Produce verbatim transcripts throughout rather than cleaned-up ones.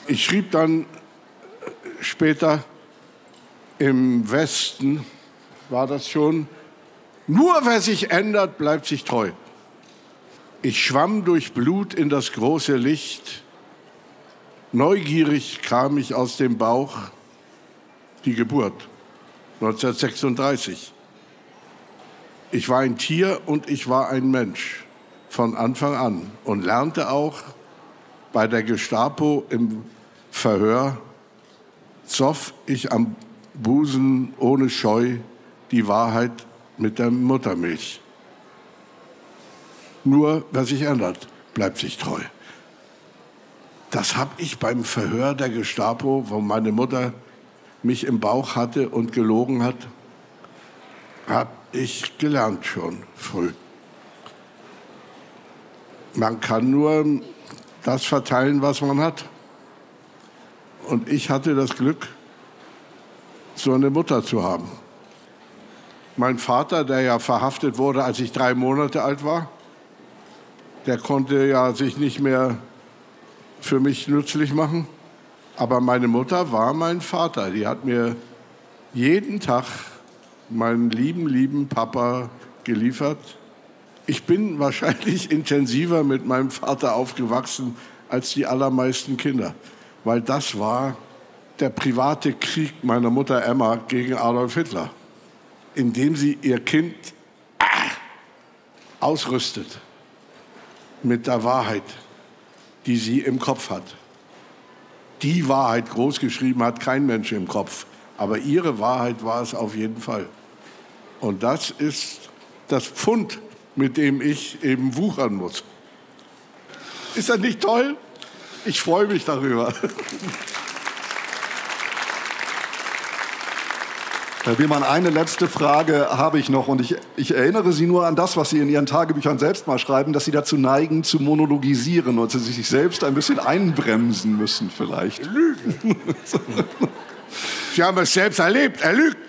Ich schrieb dann später, im Westen war das schon, nur wer sich ändert, bleibt sich treu. Ich schwamm durch Blut in das große Licht, neugierig kam ich aus dem Bauch, die Geburt, neunzehnhundertsechsunddreißig. Ich war ein Tier und ich war ein Mensch von Anfang an und lernte auch bei der Gestapo im Verhör, zoff ich am Busen ohne Scheu die Wahrheit mit der Muttermilch. Nur wer sich ändert, bleibt sich treu. Das habe ich beim Verhör der Gestapo, wo meine Mutter mich im Bauch hatte und gelogen hat, habe ich gelernt schon früh. Man kann nur das verteilen, was man hat. Und ich hatte das Glück, so eine Mutter zu haben. Mein Vater, der ja verhaftet wurde, als ich drei Monate alt war, der konnte ja sich nicht mehr für mich nützlich machen. Aber meine Mutter war mein Vater. Die hat mir jeden Tag meinen lieben, lieben Papa geliefert. Ich bin wahrscheinlich intensiver mit meinem Vater aufgewachsen als die allermeisten Kinder. Weil das war der private Krieg meiner Mutter Emma gegen Adolf Hitler, indem sie ihr Kind ah, ausrüstet mit der Wahrheit, die sie im Kopf hat. Die Wahrheit großgeschrieben hat kein Mensch im Kopf, aber ihre Wahrheit war es auf jeden Fall. Und das ist das Pfund, mit dem ich eben wuchern muss. Ist das nicht toll? Ich freue mich darüber. Herr Biermann, eine letzte Frage habe ich noch und ich, ich erinnere Sie nur an das, was Sie in Ihren Tagebüchern selbst mal schreiben, dass Sie dazu neigen, zu monologisieren und Sie sich selbst ein bisschen einbremsen müssen vielleicht. Lügen. Sie haben es selbst erlebt, er lügt.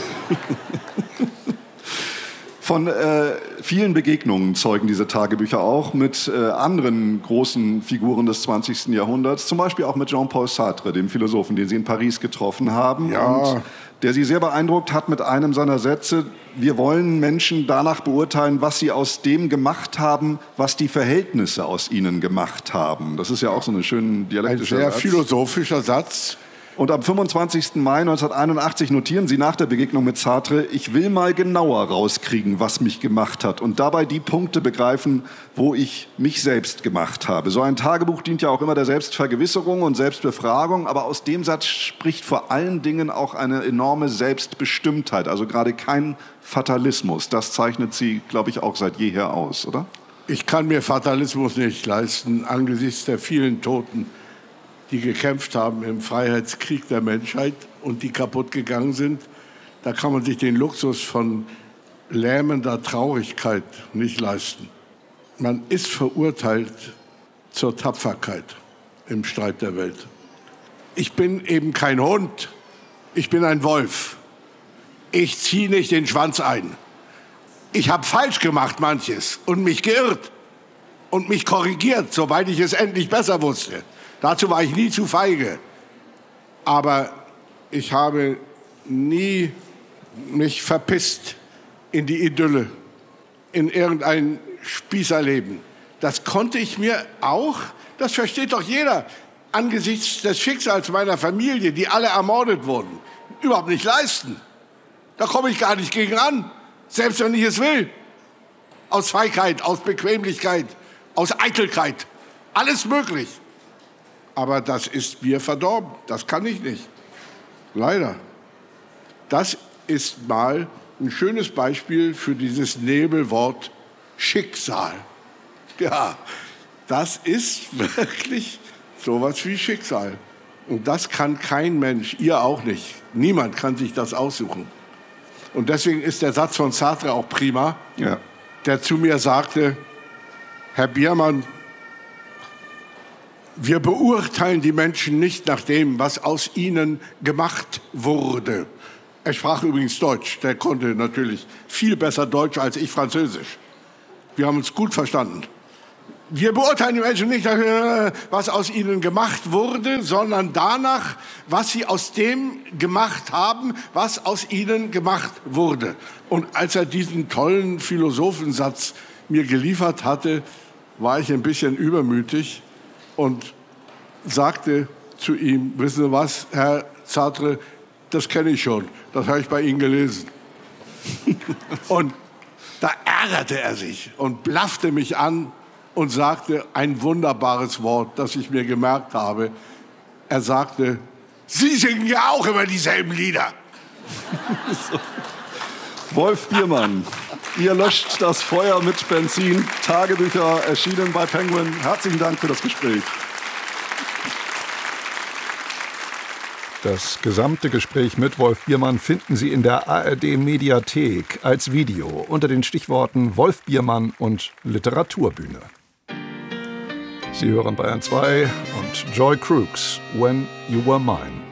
Von äh, vielen Begegnungen zeugen diese Tagebücher auch mit äh, anderen großen Figuren des zwanzigsten Jahrhunderts, zum Beispiel auch mit Jean-Paul Sartre, dem Philosophen, den Sie in Paris getroffen haben. Ja. Und der Sie sehr beeindruckt hat mit einem seiner Sätze: Wir wollen Menschen danach beurteilen, was sie aus dem gemacht haben, was die Verhältnisse aus ihnen gemacht haben. Das ist ja auch so eine schöne dialektische Ein sehr Satz. philosophischer Satz. Und am fünfundzwanzigsten Mai neunzehnhunderteinundachtzig notieren Sie nach der Begegnung mit Sartre: Ich will mal genauer rauskriegen, was mich gemacht hat und dabei die Punkte begreifen, wo ich mich selbst gemacht habe. So ein Tagebuch dient ja auch immer der Selbstvergewisserung und Selbstbefragung, aber aus dem Satz spricht vor allen Dingen auch eine enorme Selbstbestimmtheit, also gerade kein Fatalismus. Das zeichnet Sie, glaube ich, auch seit jeher aus, oder? Ich kann mir Fatalismus nicht leisten angesichts der vielen Toten, die gekämpft haben im Freiheitskrieg der Menschheit und die kaputt gegangen sind. Da kann man sich den Luxus von lähmender Traurigkeit nicht leisten. Man ist verurteilt zur Tapferkeit im Streit der Welt. Ich bin eben kein Hund, ich bin ein Wolf. Ich ziehe nicht den Schwanz ein. Ich habe falsch gemacht manches und mich geirrt und mich korrigiert, sobald ich es endlich besser wusste. Dazu war ich nie zu feige. Aber ich habe nie mich verpisst in die Idylle, in irgendein Spießerleben. Das konnte ich mir auch, das versteht doch jeder, angesichts des Schicksals meiner Familie, die alle ermordet wurden, überhaupt nicht leisten. Da komme ich gar nicht gegen an, selbst wenn ich es will. Aus Feigheit, aus Bequemlichkeit, aus Eitelkeit, alles möglich. Aber das ist mir verdorben. Das kann ich nicht. Leider. Das ist mal ein schönes Beispiel für dieses Nebelwort Schicksal. Ja, das ist wirklich sowas wie Schicksal. Und das kann kein Mensch, ihr auch nicht. Niemand kann sich das aussuchen. Und deswegen ist der Satz von Sartre auch prima, Ja. der zu mir sagte: Herr Biermann, wir beurteilen die Menschen nicht nach dem, was aus ihnen gemacht wurde. Er sprach übrigens Deutsch. Der konnte natürlich viel besser Deutsch als ich Französisch. Wir haben uns gut verstanden. Wir beurteilen die Menschen nicht dafür, was aus ihnen gemacht wurde, sondern danach, was sie aus dem gemacht haben, was aus ihnen gemacht wurde. Und als er diesen tollen Philosophensatz mir geliefert hatte, war ich ein bisschen übermütig und sagte zu ihm, wissen Sie was, Herr Sartre, das kenne ich schon, das habe ich bei Ihnen gelesen. Und da ärgerte er sich und blaffte mich an und sagte ein wunderbares Wort, das ich mir gemerkt habe. Er sagte, Sie singen ja auch immer dieselben Lieder. So. Wolf Biermann, ihr löscht das Feuer mit Benzin. Tagebücher erschienen bei Penguin. Herzlichen Dank für das Gespräch. Das gesamte Gespräch mit Wolf Biermann finden Sie in der A R D-Mediathek als Video unter den Stichworten Wolf Biermann und Literaturbühne. Sie hören Bayern zwei und Joy Crooks, When You Were Mine.